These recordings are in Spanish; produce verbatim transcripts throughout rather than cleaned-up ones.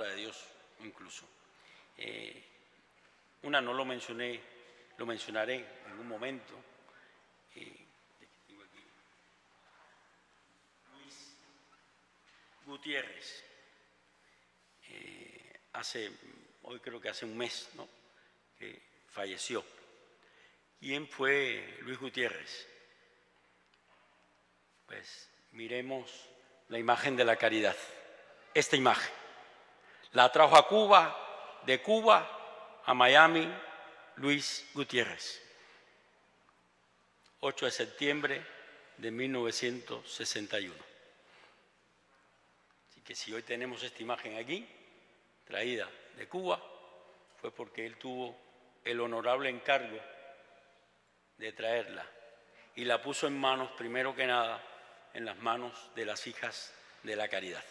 palabra de Dios incluso. Eh, una no lo mencioné, lo mencionaré en un momento. Eh, tengo aquí. Luis Gutiérrez. Eh, hace, hoy creo que hace un mes, ¿no?, que falleció. ¿Quién fue Luis Gutiérrez? Pues miremos la imagen de la caridad. Esta imagen la trajo a Cuba, de Cuba a Miami, Luis Gutiérrez, ocho de septiembre de mil novecientos sesenta y uno. Así que si hoy tenemos esta imagen aquí, traída de Cuba, fue porque él tuvo el honorable encargo de traerla y la puso en manos, primero que nada, en las manos de las hijas de la caridad.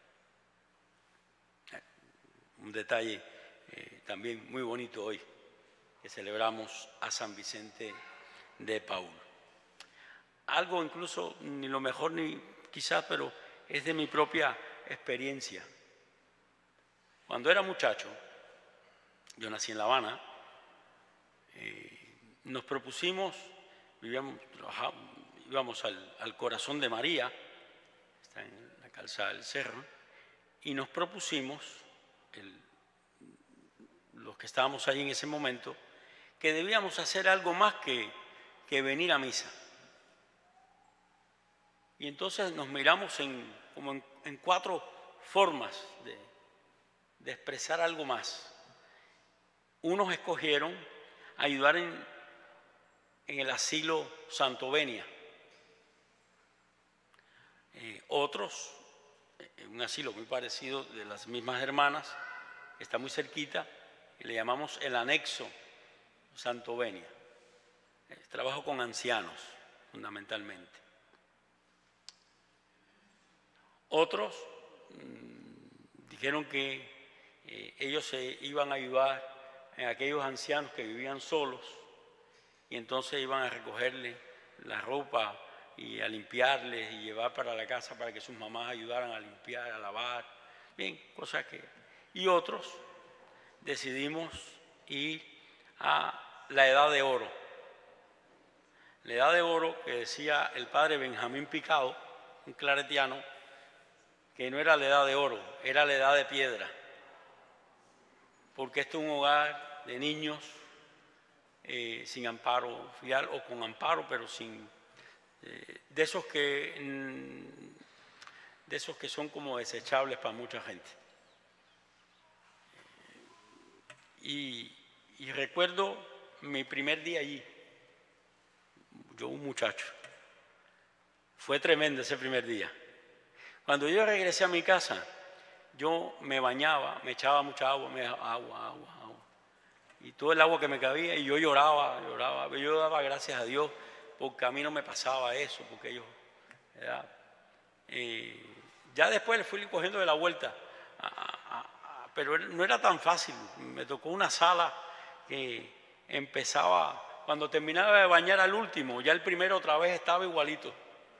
Un detalle eh, también muy bonito hoy, que celebramos a San Vicente de Paúl. Algo incluso, ni lo mejor ni quizás, pero es de mi propia experiencia. Cuando era muchacho, yo nací en La Habana, eh, nos propusimos, vivíamos, íbamos al, al Corazón de María, está en la calzada del Cerro, y nos propusimos, el, los que estábamos ahí en ese momento, que debíamos hacer algo más que, que venir a misa. Y entonces nos miramos en, como en, en cuatro formas de, de expresar algo más. Unos escogieron ayudar en, en el asilo Santo Venia. Eh, otros, en un asilo muy parecido de las mismas hermanas, que está muy cerquita, y le llamamos el anexo Santo Venia. Eh, trabajo con ancianos, fundamentalmente. Otros mmm, dijeron que eh, ellos se iban a ayudar en aquellos ancianos que vivían solos y entonces iban a recogerle la ropa y a limpiarles y llevar para la casa para que sus mamás ayudaran a limpiar, a lavar, bien, cosas que... Y otros decidimos ir a la Edad de Oro. La Edad de Oro que decía el padre Benjamín Picado, un claretiano, que no era la Edad de Oro, era la Edad de Piedra, porque este es un hogar de niños eh, sin amparo filial o con amparo, pero sin eh, de esos que de esos que son como desechables para mucha gente. Y, y recuerdo mi primer día allí, yo un muchacho, fue tremendo ese primer día. Cuando yo regresé a mi casa, yo me bañaba, me echaba mucha agua, me agua, agua, agua. Y todo el agua que me cabía, y yo lloraba, lloraba. Yo daba gracias a Dios porque a mí no me pasaba eso, porque ellos... Eh, ya después le fui cogiendo de la vuelta, a, a, a, pero no era tan fácil. Me tocó una sala que empezaba, cuando terminaba de bañar al último, ya el primero otra vez estaba igualito.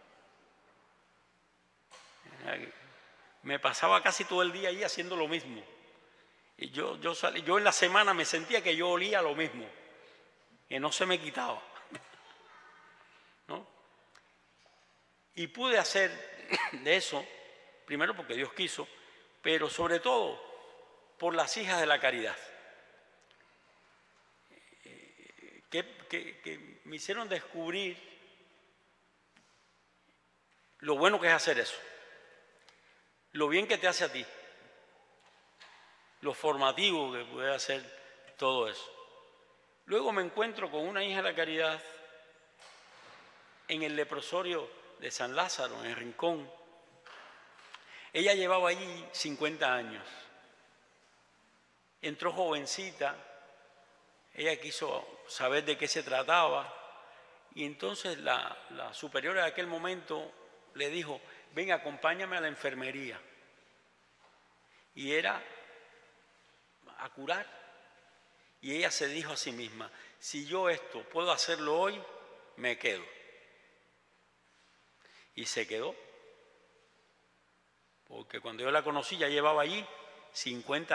Me pasaba casi todo el día ahí haciendo lo mismo. Y yo, yo, salí, yo en la semana me sentía que yo olía lo mismo, que no se me quitaba, ¿no? Y pude hacer de eso, primero porque Dios quiso, pero sobre todo por las hijas de la caridad, que, que, que me hicieron descubrir lo bueno que es hacer eso, lo bien que te hace a ti, lo formativo que puede hacer todo eso. Luego me encuentro con una hija de la caridad en el leprosorio de San Lázaro, en el Rincón. Ella llevaba allí cincuenta años. Entró jovencita, ella quiso saber de qué se trataba y entonces la, la superiora de aquel momento le dijo, ven, acompáñame a la enfermería. Y era a curar. Y ella se dijo a sí misma, si yo esto puedo hacerlo hoy, me quedo. Y se quedó. Porque cuando yo la conocí ya llevaba allí cincuenta